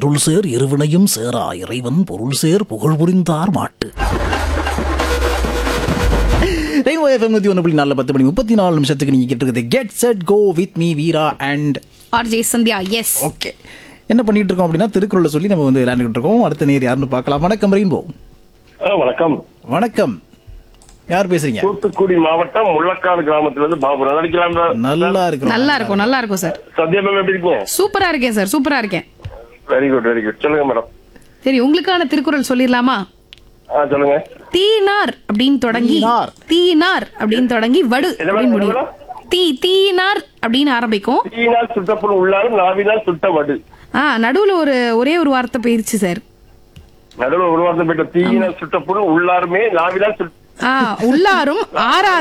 இருள் சேர் இருவினையும் சேரா இறைவன் பொருள் சேர் புகழ் புரிந்தார் மாட்டு. ரெயின்போ எஃப்எம் 101.4 10 மணி 34 நிமிஷத்துக்கு நீங்க கேட்டிருக்கிறது get set go with me Veera and RJ Sandhya. S. Okay, என்ன பண்ணிட்டு இருக்கோம் அப்படின்னா திருக்குறளை சொல்லி நம்ம வந்து விளையாண்டுட்டு இருக்கோம். அடுத்த நேர் யாருன்னு பார்க்கலாம். வணக்கம் ரெயின்போ. வணக்கம். வணக்கம், யார் பேசுறீங்க? தூத்துக்குடி மாவட்டம் முள்ளக்காடு கிராமத்துல இருந்து பாபு. நல்லா இருக்கும். நல்லா இருக்கும், நல்லா இருக்கும் சார். சத்யா மேம் எப்படி இருக்கீங்க? சூப்பரா இருக்கேன் சார், சூப்பரா இருக்கேன். Very good very good. சொல்லுங்க மேடம். சரி, உங்களுக்கான திருக்குறள் சொல்லிடலாமா? சொல்லுங்க. தீனார் அப்படின்னு தொடங்கி தீனார் அப்படின்னு தொடங்கி வடு அப்படின்னு முடியும். தீனார் அப்படின்னு ஆரம்பிக்கும். தீயினால் சுட்டப்புண் உள்ளாரும் நாவினால் சுட்ட வடு. நடுவுல ஒரே ஒரு வார்த்தை போயிருச்சு சார். நடுவில் ஒரு வார்த்தை போயிட்ட. தீயினால் சுட்டப்புண் உள்ளாருமே நாவினால் உள்ளாரும் ஆறா